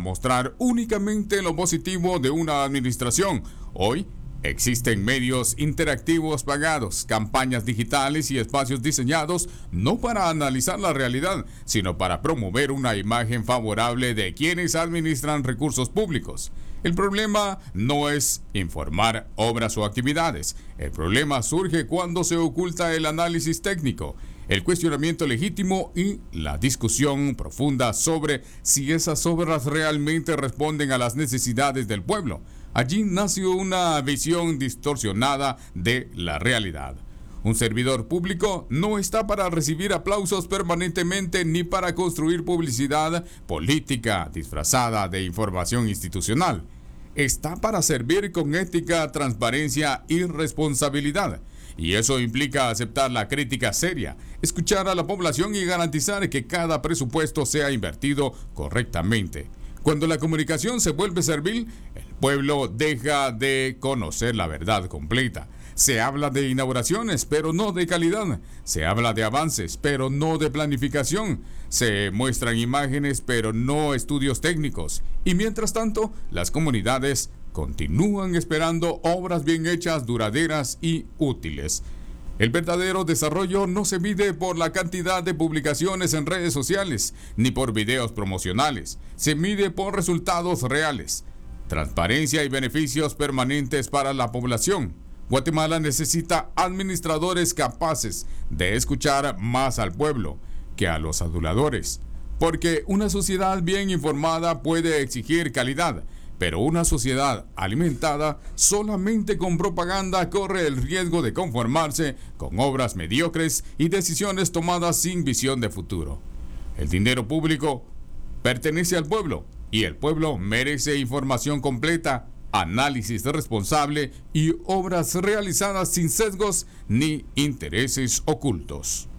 mostrar únicamente lo positivo de una administración. Hoy existen medios interactivos pagados, campañas digitales y espacios diseñados no para analizar la realidad, sino para promover una imagen favorable de quienes administran recursos públicos. El problema no es informar obras o actividades. El problema surge cuando se oculta el análisis técnico, el cuestionamiento legítimo y la discusión profunda sobre si esas obras realmente responden a las necesidades del pueblo. Allí nació una visión distorsionada de la realidad. Un servidor público no está para recibir aplausos permanentemente ni para construir publicidad política disfrazada de información institucional. Está para servir con ética, transparencia y responsabilidad. Y eso implica aceptar la crítica seria, escuchar a la población y garantizar que cada presupuesto sea invertido correctamente. Cuando la comunicación se vuelve servil, el pueblo deja de conocer la verdad completa. Se habla de inauguraciones, pero no de calidad. Se habla de avances, pero no de planificación. Se muestran imágenes, pero no estudios técnicos. Y mientras tanto, las comunidades continúan esperando obras bien hechas, duraderas y útiles. El verdadero desarrollo no se mide por la cantidad de publicaciones en redes sociales, ni por videos promocionales. Se mide por resultados reales, transparencia y beneficios permanentes para la población. Guatemala necesita administradores capaces de escuchar más al pueblo que a los aduladores, porque una sociedad bien informada puede exigir calidad, pero una sociedad alimentada solamente con propaganda corre el riesgo de conformarse con obras mediocres y decisiones tomadas sin visión de futuro. El dinero público pertenece al pueblo y el pueblo merece información completa, análisis responsable y obras realizadas sin sesgos ni intereses ocultos.